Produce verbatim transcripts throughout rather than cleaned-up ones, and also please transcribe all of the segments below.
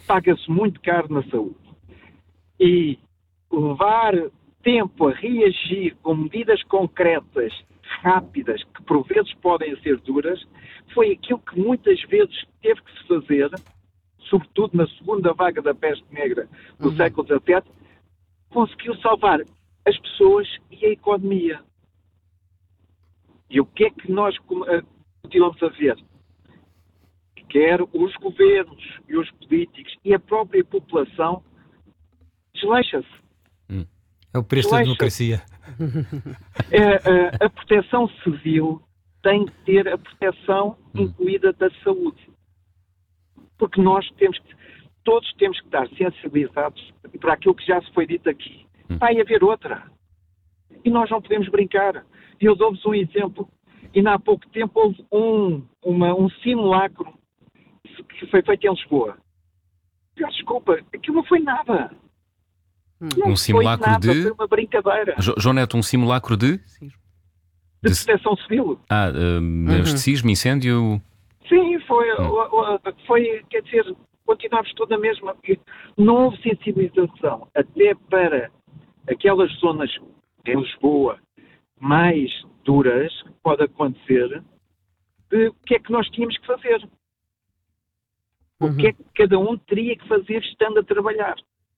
paga-se muito caro na saúde. E levar tempo a reagir com medidas concretas, rápidas, que por vezes podem ser duras, foi aquilo que muitas vezes teve que se fazer, sobretudo na segunda vaga da peste negra do uhum. século dezassete, conseguiu salvar as pessoas e a economia. E o que é que nós continuamos a ver? Quer os governos e os políticos e a própria população desleixa-se. Hum. É o preço da democracia. É, a, a proteção civil tem que ter a proteção hum. incluída da saúde. Porque nós temos que, todos temos que estar sensibilizados para aquilo que já se foi dito aqui. Hum. Vai haver outra. E nós não podemos brincar. E eu dou-vos um exemplo. E há pouco tempo houve um, uma, um simulacro que foi feito em Lisboa. Peço desculpa, aquilo não foi nada. Não um simulacro nada, de... Foi uma brincadeira. Jo- João Neto, um simulacro de... De, de proteção civil. Ah, uh, uhum. de sismo, incêndio... Sim, foi, uhum. foi, quer dizer, continuámos toda a mesma. Não houve sensibilização até para aquelas zonas em Lisboa mais duras que pode acontecer, de o que é que nós tínhamos que fazer. O uhum. que é que cada um teria que fazer estando a trabalhar.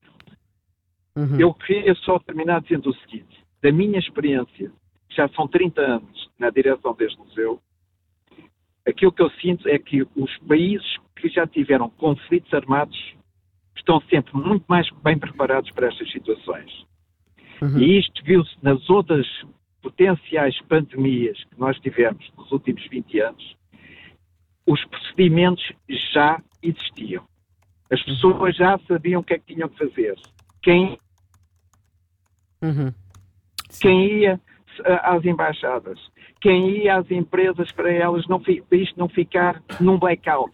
Uhum. Eu queria só terminar dizendo o seguinte, da minha experiência, já são trinta anos na direção deste museu, aquilo que eu sinto é que os países que já tiveram conflitos armados estão sempre muito mais bem preparados para estas situações. Uhum. E isto viu-se nas outras potenciais pandemias que nós tivemos nos últimos vinte anos. Os procedimentos já existiam. As pessoas já sabiam o que é que tinham que fazer. Quem, uhum. quem ia às embaixadas, quem ia às empresas para elas não, para isto não ficar num blackout.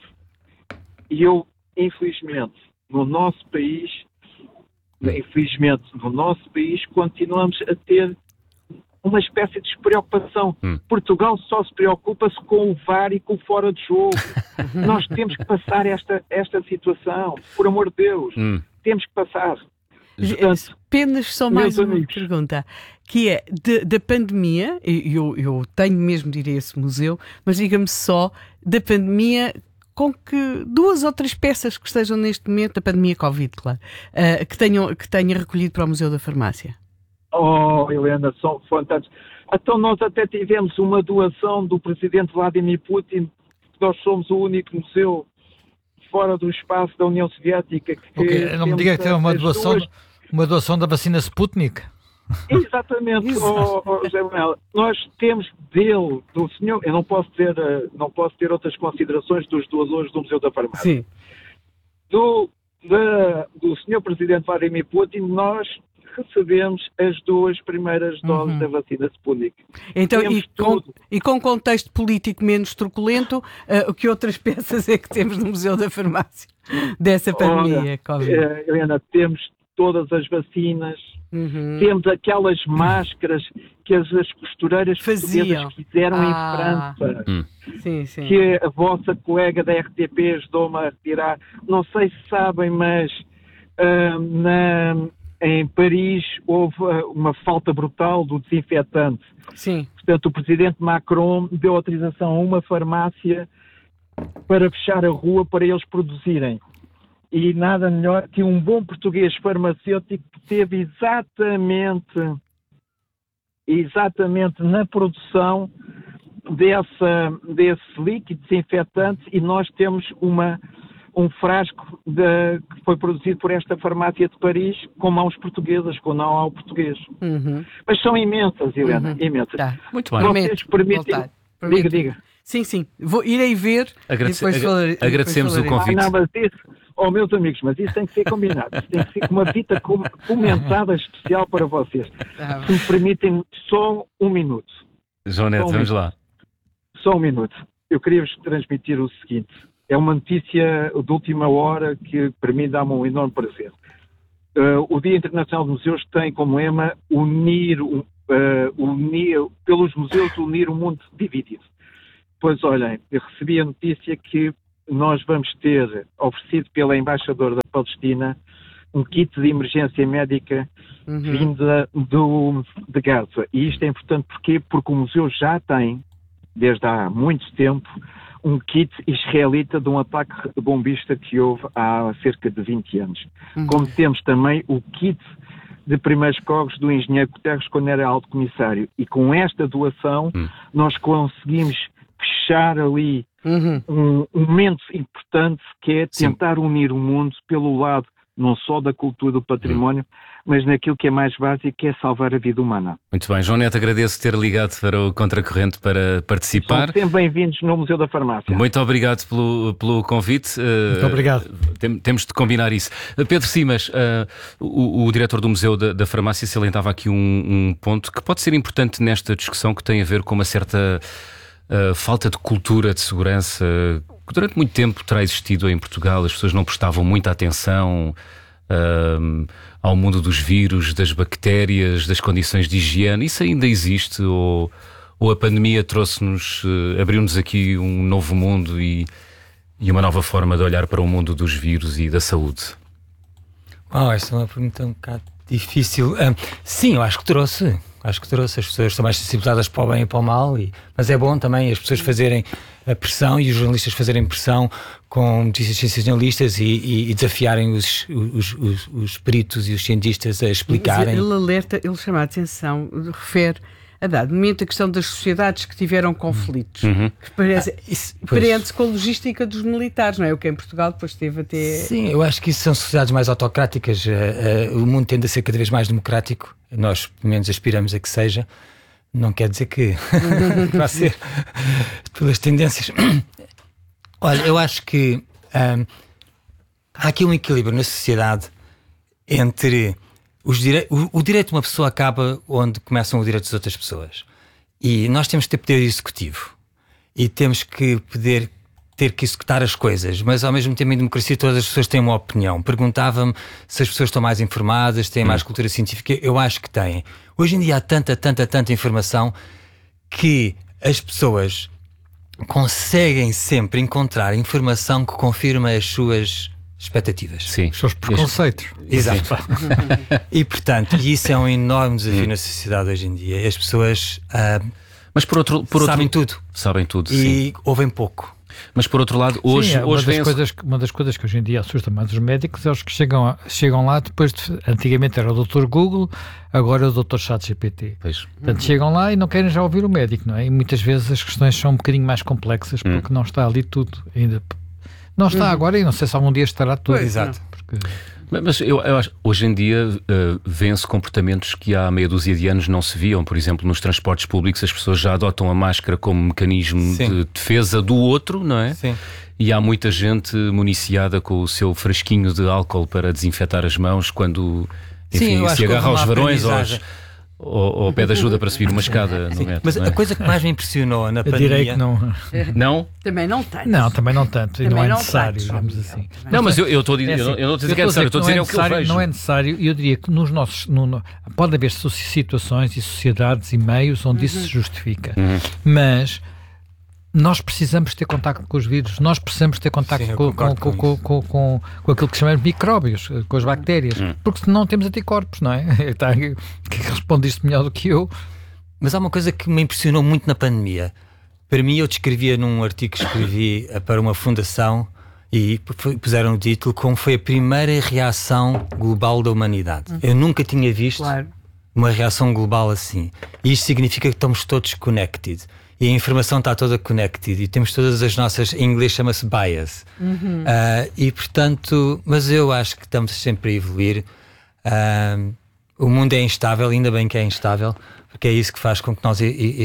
E eu, infelizmente, no nosso país, infelizmente, no nosso país, continuamos a ter uma espécie de despreocupação. Hum. Portugal só se preocupa-se com o V A R e com o fora de jogo. Nós temos que passar esta, esta situação, por amor de Deus. Hum. Temos que passar. Portanto, apenas só mais uma amigos. pergunta, que é, de, da pandemia, eu, eu tenho mesmo de ir a esse museu, mas diga-me só, da pandemia, com que duas ou três peças que estejam neste momento, da pandemia Covid, claro, uh, que, tenham, que tenha recolhido para o Museu da Farmácia. Oh, Helena, são fantásticos. Então nós até tivemos uma doação do presidente Vladimir Putin, nós somos o único museu fora do espaço da União Soviética. Que okay, não me diga que teve uma doação, duas... uma doação da vacina Sputnik. Exatamente, oh, oh, José Manuel. Nós temos dele, do senhor, eu não posso ter, não posso ter outras considerações dos doadores do Museu da Farmácia. Sim. Do, da, do senhor presidente Vladimir Putin, nós recebemos as duas primeiras doses uhum. da vacina Sputnik. Então, e com, e com contexto político menos truculento, uh, o que outras peças é que temos no Museu da Farmácia dessa pandemia? Olha, uh, Helena, temos todas as vacinas, uhum. temos aquelas máscaras que as, as costureiras faziam, fizeram ah. em França, hum. sim, sim. que a vossa colega da R T P ajudou-me a retirar. Não sei se sabem, mas uh, na... em Paris houve uma falta brutal do desinfetante. Sim. Portanto, o presidente Macron deu autorização a uma farmácia para fechar a rua para eles produzirem. E nada melhor que um bom português farmacêutico que teve exatamente, exatamente na produção dessa, desse líquido desinfetante, e nós temos uma... um frasco de, que foi produzido por esta farmácia de Paris com mãos portuguesas, com know-how português. Uhum. Mas são imensas, Helena, uhum. imensas. Tá. Muito bem. Vocês permitem... Diga, diga. Sim, sim. Vou, irei ver Agradece... e depois falar, Agradecemos depois o convite. Ah, não, mas isso, oh, meus amigos, mas isso tem que ser combinado. Isso tem que ser uma dita comentada especial para vocês. Ah, Se me permitem só um minuto. João Neto, um vamos minuto. lá. Só um minuto. Eu queria-vos transmitir o seguinte. É uma notícia de última hora que para mim dá-me um enorme prazer. Uh, o Dia Internacional dos Museus tem como lema unir, uh, unir, pelos museus unir o mundo dividido. Pois olhem, eu recebi a notícia que nós vamos ter oferecido pela embaixadora da Palestina um kit de emergência médica uhum. vinda do, de Gaza. E isto é importante porquê? Porque o museu já tem, desde há muito tempo, um kit israelita de um ataque bombista que houve há cerca de vinte anos. Uhum. Como temos também o kit de primeiros socorros do engenheiro Guterres quando era alto comissário. E com esta doação uhum. nós conseguimos fechar ali uhum. um, um momento importante que é tentar Sim. unir o mundo pelo lado não só da cultura do património, uhum. mas naquilo que é mais básico, que é salvar a vida humana. Muito bem, João Neto, agradeço ter ligado para o Contracorrente para participar. São sempre bem-vindos no Museu da Farmácia. Muito obrigado pelo, pelo convite. Muito uh, obrigado. Tem, temos de combinar isso. Uh, Pedro Simas, uh, o, o diretor do Museu da, da Farmácia, salientava aqui um, um ponto que pode ser importante nesta discussão, que tem a ver com uma certa uh, falta de cultura de segurança que durante muito tempo terá existido em Portugal. As pessoas não prestavam muita atenção uh, ao mundo dos vírus, das bactérias, das condições de higiene. Isso ainda existe? Ou, ou a pandemia trouxe-nos, uh, abriu-nos aqui um novo mundo e, e uma nova forma de olhar para o mundo dos vírus e da saúde? Oh, essa é uma pergunta um bocado difícil. Um, sim, eu acho que trouxe. Acho que trouxe. As pessoas estão mais sensibilizadas para o bem e para o mal, e, mas é bom também as pessoas fazerem a pressão e os jornalistas fazerem pressão com notícias sensacionalistas e, e, e desafiarem os, os, os, os peritos e os cientistas a explicarem. Ele alerta, ele chama a atenção, refere a dado momento a questão das sociedades que tiveram conflitos, uhum. que parece, ah, isso, prende-se com a logística dos militares, não é? O que em Portugal depois teve até... Sim, eu acho que isso são sociedades mais autocráticas. Uh, uh, o mundo tende a ser cada vez mais democrático. Nós, pelo menos, aspiramos a que seja. Não quer dizer que vai ser pelas tendências. Olha, eu acho que um, há aqui um equilíbrio na sociedade entre os dire... o, o direito de uma pessoa acaba onde começam os direitos das outras pessoas. E nós temos que ter poder executivo e temos que poder ter que executar as coisas, mas ao mesmo tempo em democracia todas as pessoas têm uma opinião. Perguntava-me se as pessoas estão mais informadas, têm mais cultura científica. Eu acho que têm. Hoje em dia há tanta, tanta, tanta informação que as pessoas conseguem sempre encontrar informação que confirma as suas expectativas. Sim. Os seus preconceitos. Exato. E portanto, isso é um enorme desafio na sociedade hoje em dia. As pessoas uh, mas por outro, por sabem outro... tudo. Sabem tudo, e sim. ouvem pouco. Mas por outro lado, hoje, Sim, é, hoje uma, das vem... coisas, uma das coisas que hoje em dia assusta mais os médicos é os que chegam, chegam lá depois de, antigamente era o doutor Google, agora é o doutor ChatGPT. Pois. Portanto, uhum. chegam lá e não querem já ouvir o médico, não é? E muitas vezes as questões são um bocadinho mais complexas porque uhum. não está ali tudo ainda. Não está uhum. agora e não sei se algum dia estará tudo. Pois, exato. Porque... Mas eu, eu acho, hoje em dia uh, vêem-se comportamentos que há meia dúzia de anos não se viam. Por exemplo, nos transportes públicos as pessoas já adotam a máscara como mecanismo Sim. de defesa do outro, não é? Sim. E há muita gente municiada com o seu frasquinho de álcool para desinfetar as mãos quando, enfim, Sim, se agarra aos varões ou, aos, ou, ou pede ajuda para subir uma escada no metro. Mas não é? a coisa que mais me impressionou na Eu pandemia... direi que não... Não? Também não tanto. Não, também não tanto. Também e não é não necessário, tanto, digamos Miguel. assim. Não, mas eu estou a dizer, É assim, eu não estou a dizer eu que é necessário, estou a dizer é o que eu vejo. Não é necessário, e eu diria que nos nossos, no, no, pode haver situações e sociedades e meios onde uhum. isso se justifica, uhum. mas nós precisamos ter contacto com os vírus, nós precisamos ter contacto Sim, com, com, com, com, com, com, com aquilo que chamamos de micróbios, com as bactérias, uhum. porque senão temos anticorpos, não é? Que responde isto melhor do que eu. Mas há uma coisa que me impressionou muito na pandemia. Para mim, eu descrevia num artigo que escrevi para uma fundação e puseram o título como foi a primeira reação global da humanidade. Uhum. Eu nunca tinha visto claro. uma reação global assim. E isto significa que estamos todos connected. E a informação está toda connected e temos todas as nossas, em inglês chama-se bias. Uhum. Uh, e portanto, mas eu acho que estamos sempre a evoluir. Uh, o mundo é instável, ainda bem que é instável, porque é isso que faz com que nós e, e, e,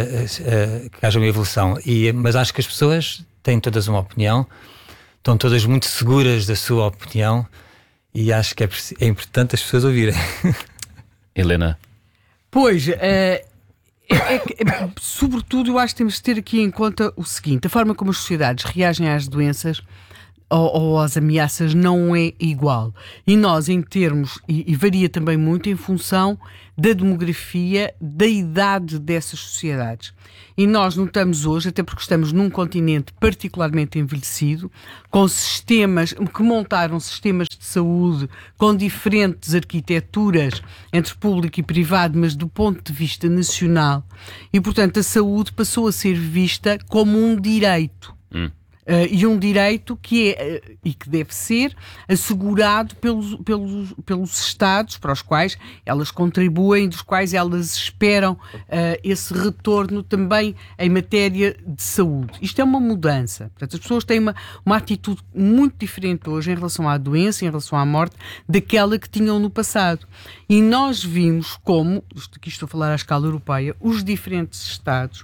uh, uh, que haja uma evolução. E, mas acho que as pessoas têm todas uma opinião, estão todas muito seguras da sua opinião e acho que é, é importante as pessoas ouvirem. Helena. Pois, uh... É, é, é, sobretudo eu acho que temos de ter aqui em conta o seguinte: a forma como as sociedades reagem às doenças ou, ou às ameaças não é igual. E nós, em termos, e, e varia também muito em função da demografia, da idade dessas sociedades. E nós notamos hoje, até porque estamos num continente particularmente envelhecido, com sistemas, que montaram sistemas de saúde com diferentes arquiteturas entre público e privado, mas do ponto de vista nacional. E, portanto, a saúde passou a ser vista como um direito. Hum. Uh, e um direito que é, uh, e que deve ser assegurado pelos, pelos, pelos Estados para os quais elas contribuem, dos quais elas esperam uh, esse retorno também em matéria de saúde. Isto é uma mudança. Portanto, as pessoas têm uma, uma atitude muito diferente hoje em relação à doença, em relação à morte, daquela que tinham no passado. E nós vimos como, aqui estou a falar à escala europeia, os diferentes Estados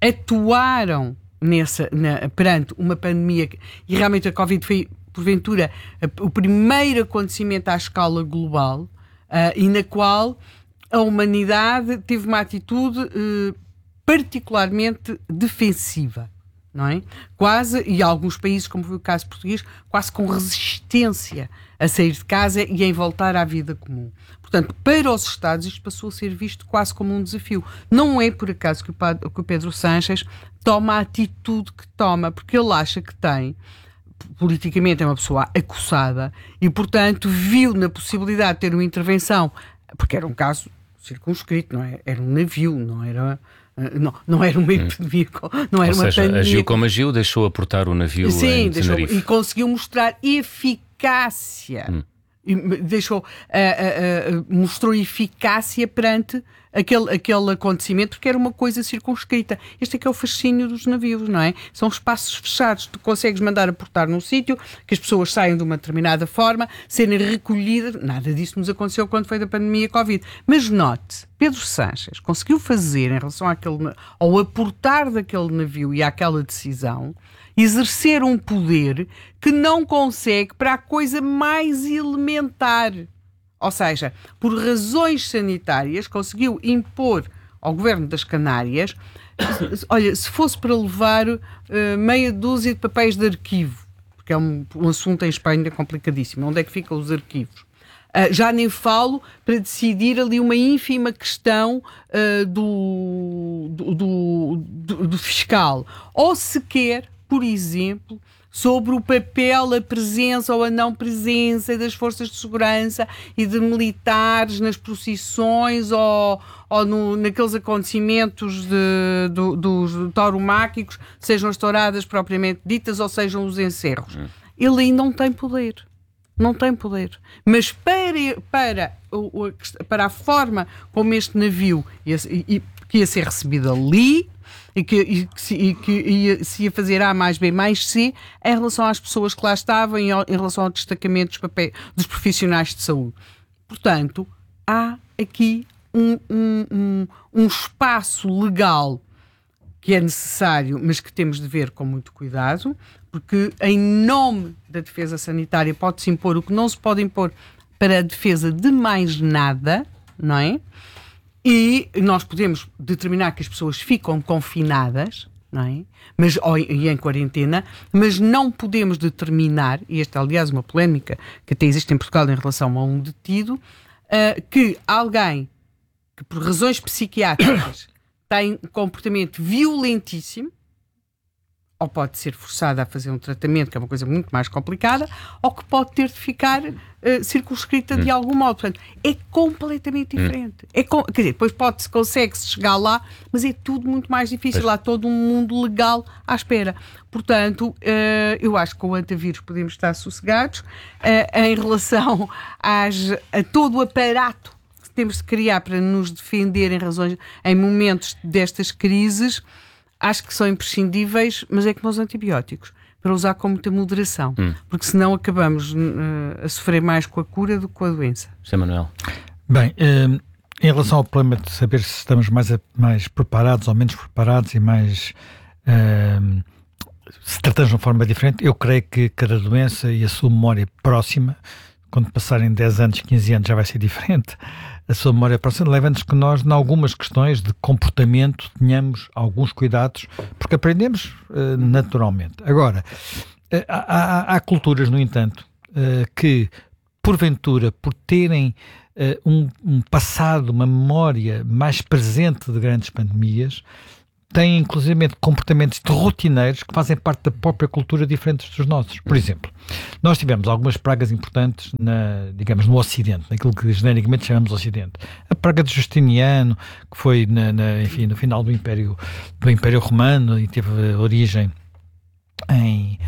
atuaram Nessa, na, perante uma pandemia, e realmente a Covid foi, porventura, a, o primeiro acontecimento à escala global, uh, e na qual a humanidade teve uma atitude uh, particularmente defensiva, não é? Quase, e alguns países, como foi o caso português, quase com resistência a sair de casa e em voltar à vida comum. Portanto, para os Estados isto passou a ser visto quase como um desafio. Não é por acaso que o, padre, que o Pedro Sánchez toma a atitude que toma, porque ele acha que tem, politicamente é uma pessoa acossada e, portanto, viu na possibilidade de ter uma intervenção, porque era um caso circunscrito, não é? Era um navio, não era... Não, não era uma epidemia, não era Ou uma seja, pandemia. Agiu como agiu, deixou aportar o navio Sim, em deixou, Tenerife. E conseguiu mostrar eficácia. Hum. E deixou, uh, uh, uh, mostrou eficácia perante aquele, aquele acontecimento, porque era uma coisa circunscrita. Este é que é o fascínio dos navios, não é? São espaços fechados. Tu consegues mandar aportar num sítio, que as pessoas saiam de uma determinada forma, serem recolhidas. Nada disso nos aconteceu quando foi da pandemia Covid. Mas note, Pedro Sánchez conseguiu fazer, em relação àquele, ao aportar daquele navio e àquela decisão, exercer um poder que não consegue para a coisa mais elementar. Ou seja, por razões sanitárias, conseguiu impor ao governo das Canárias, olha, se fosse para levar uh, meia dúzia de papéis de arquivo, porque é um, um assunto em Espanha complicadíssimo, onde é que ficam os arquivos? Uh, já nem falo para decidir ali uma ínfima questão uh, do, do, do, do, do fiscal. Ou sequer, por exemplo, sobre o papel, a presença ou a não presença das forças de segurança e de militares nas procissões ou, ou no, naqueles acontecimentos de, do, dos tauromáquicos, sejam as touradas propriamente ditas ou sejam os encerros. Ele aí não tem poder. Não tem poder. Mas para, para, para a forma como este navio ia, ia, que ia ser recebido ali, e que, e que, se, e que ia, se ia fazer A mais B mais C em relação às pessoas que lá estavam e em relação ao destacamento dos, papéis, dos profissionais de saúde. Portanto, há aqui um, um, um, um espaço legal que é necessário, mas que temos de ver com muito cuidado, porque em nome da defesa sanitária pode-se impor o que não se pode impor para a defesa de mais nada, não é? E nós podemos determinar que as pessoas ficam confinadas, não é? Mas, ou, e em quarentena, mas não podemos determinar, e esta é aliás uma polémica que até existe em Portugal em relação a um detido, uh, que alguém que por razões psiquiátricas tem um comportamento violentíssimo, ou pode ser forçada a fazer um tratamento, que é uma coisa muito mais complicada, ou que pode ter de ficar uh, circunscrita hum. de algum modo. Portanto, é completamente diferente. Hum. É com... Quer dizer, depois pode-se, consegue-se chegar lá, mas é tudo muito mais difícil. Pois. Há todo um mundo legal à espera. Portanto, uh, eu acho que com o antivírus podemos estar sossegados. Uh, em relação às, a todo o aparato que temos de criar para nos defender em, razões, em momentos destas crises, acho que são imprescindíveis, mas é como os antibióticos, para usar com muita moderação, hum. porque senão acabamos uh, a sofrer mais com a cura do que com a doença. José Manuel. Bem, uh, em relação ao problema de saber se estamos mais, mais preparados ou menos preparados e mais uh, se tratamos de uma forma diferente, eu creio que cada doença e a sua memória próxima, quando passarem dez anos, quinze anos, já vai ser diferente. A sua memória próxima leva-nos que nós, em algumas questões de comportamento, tenhamos alguns cuidados, porque aprendemos uh, naturalmente. Agora, há, há, há culturas, no entanto, que, porventura, por terem um, um passado, uma memória mais presente de grandes pandemias, têm inclusive comportamentos rotineiros que fazem parte da própria cultura diferentes dos nossos. Por exemplo, nós tivemos algumas pragas importantes, na, digamos, no Ocidente, naquilo que genericamente chamamos Ocidente. A praga de Justiniano, que foi na, na, enfim, no final do Império, do Império Romano e teve origem em,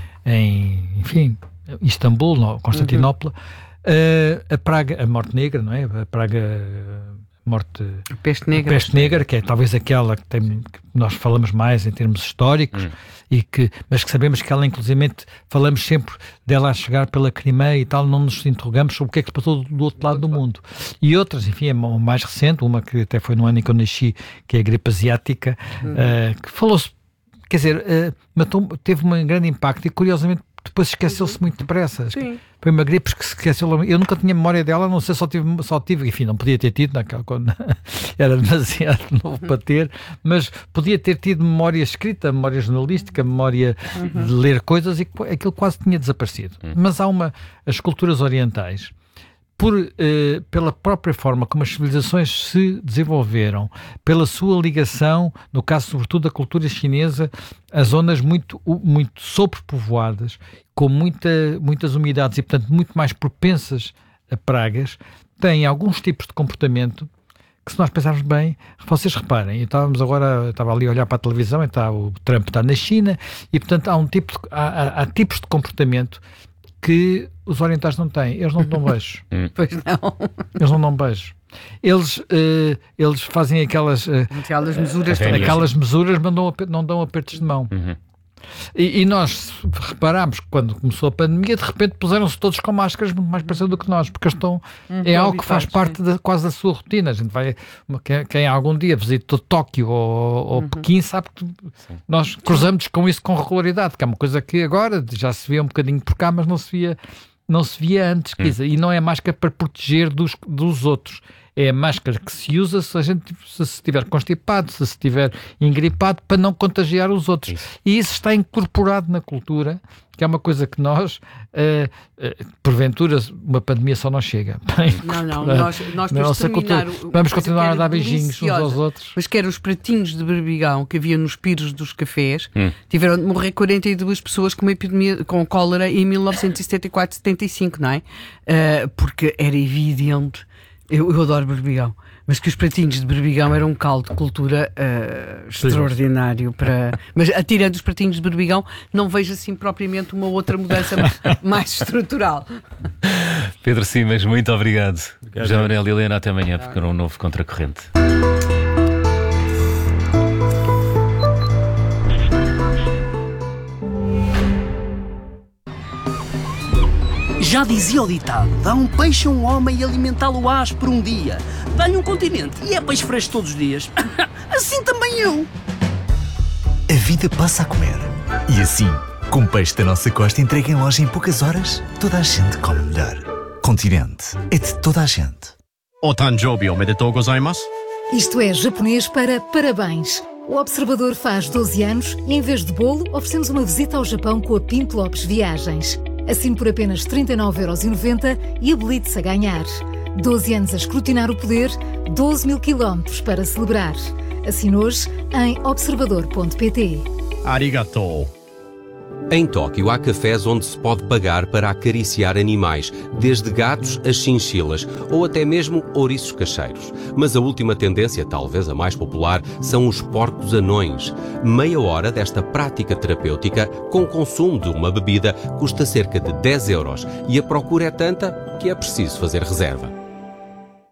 em enfim, Istambul, no, Constantinopla. Uhum. Uh, a praga, a morte negra, não é? A praga... morte, a peste negra. A peste negra, que é talvez aquela que, tem, que nós falamos mais em termos históricos, hum. e que, mas que sabemos que ela, inclusive, falamos sempre dela a chegar pela Crimeia e tal, não nos interrogamos sobre o que é que se passou do outro lado do mundo. E outras, enfim, a mais recente, uma que até foi no ano em que eu nasci, que é a gripe asiática, hum. uh, que falou-se, quer dizer, uh, matou, teve um grande impacto e, curiosamente, depois esqueceu-se muito depressa. Sim. Foi uma gripe que se esqueceu. Eu nunca tinha memória dela, não sei, só tive, só tive, enfim, não podia ter tido, naquela, quando era demasiado novo para ter, mas podia ter tido memória escrita, memória jornalística, memória uhum. de ler coisas, e aquilo quase tinha desaparecido. Uhum. Mas há uma, as culturas orientais, por, eh, pela própria forma como as civilizações se desenvolveram, pela sua ligação, no caso sobretudo da cultura chinesa, a zonas muito, muito sobrepovoadas, com muita, muitas umidades e, portanto, muito mais propensas a pragas, têm alguns tipos de comportamento que, se nós pensarmos bem, vocês reparem, estávamos agora, estava ali a olhar para a televisão, e está, o Trump está na China, e, portanto, há, um tipo de, há, há, há tipos de comportamento que os orientais não têm. Eles não dão beijos. Pois não. Eles não dão beijos. Eles, uh, eles fazem aquelas, uh, aquelas mesuras, aquelas mesuras mas não, não dão apertos de mão. Uhum. E, e nós reparámos que quando começou a pandemia, de repente puseram-se todos com máscaras muito mais parecidas do que nós, porque estão, uhum, é algo que faz parte de, quase da sua rotina. A gente vai, quem, quem algum dia visitou Tóquio ou, ou uhum. Pequim sabe que nós cruzamos com isso com regularidade, que é uma coisa que agora já se vê um bocadinho por cá, mas não se via, não se via antes. Uhum. Quer dizer, e não é máscara para proteger dos, dos outros. É a máscara que se usa se a gente se estiver constipado, se estiver engripado, para não contagiar os outros. Isso. E isso está incorporado na cultura, que é uma coisa que nós, uh, uh, porventura, uma pandemia só não chega. Bem, não, não, nós, nós para terminar, cultura, vamos continuar a dar beijinhos uns aos outros. Mas que eram os pratinhos de berbigão que havia nos piros dos cafés, hum. tiveram de morrer quarenta e duas pessoas com uma epidemia com cólera em mil novecentos e setenta e quatro, setenta e cinco, não é? Uh, porque era evidente. Eu, eu adoro berbigão, mas que os pratinhos de berbigão eram um caldo de cultura uh, extraordinário para... Mas atirando os pratinhos de berbigão, não vejo assim propriamente uma outra mudança mais estrutural. Pedro Simas, muito obrigado. João Manuel e Helena, até amanhã, porque era um novo Contracorrente. Já dizia o ditado, dá um peixe a um homem e alimentá-lo-ás por um dia. Dá-lhe um continente e é peixe fresco todos os dias. Assim também eu. A vida passa a comer. E assim, com peixe da nossa costa entregue em loja em poucas horas, toda a gente come melhor. Continente é de toda a gente. Otanjobi omedetou gozaimasu? Isto é japonês para parabéns. O Observador faz doze anos e, em vez de bolo, oferecemos uma visita ao Japão com a Pinto Lopes Viagens. Assine por apenas trinta e nove euros e noventa e habilite-se a ganhar. doze anos a escrutinar o poder, doze mil quilómetros para celebrar. Assine hoje em observador ponto pt. Arigatou. Em Tóquio há cafés onde se pode pagar para acariciar animais, desde gatos a chinchilas ou até mesmo ouriços cacheiros. Mas a última tendência, talvez a mais popular, são os porcos anões. Meia hora desta prática terapêutica com o consumo de uma bebida custa cerca de dez euros e a procura é tanta que é preciso fazer reserva.